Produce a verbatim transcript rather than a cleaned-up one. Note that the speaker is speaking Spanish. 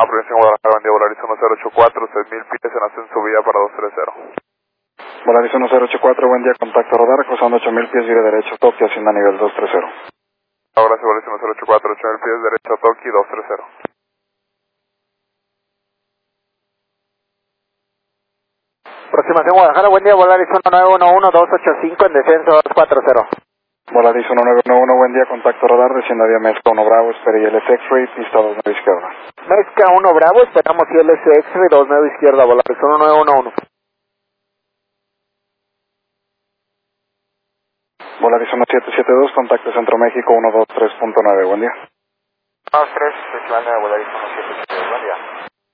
A Provincia Guadalajara, buen día, Volaris uno cero ocho cuatro, seis mil pies en ascenso vía para dos tres cero. Volaris uno cero ocho cuatro, buen día, contacto radar, cruzando ocho mil pies, vía derecho, Tokio, hacienda nivel dos tres cero. Ahora sí, Volaris uno cero ocho cuatro, ocho mil pies, derecho a Tokio, dos tres cero. Aproximación Guadalajara, buen día, Volaris uno nueve uno uno, dos ocho cinco en descenso dos cuatro cero. Volaris uno nueve uno uno, buen día, contacto radar, descienda vía Mezca uno Bravo, espere I L S X-Ray, pista dos nueve izquierda. Mezca uno Bravo, esperamos I L S X-Ray dos nueve izquierda, Volaris uno nueve uno uno. Volaris uno siete siete dos, contacto Centro México uno dos tres punto nueve, buen día. dos tres, Volaris uno siete siete.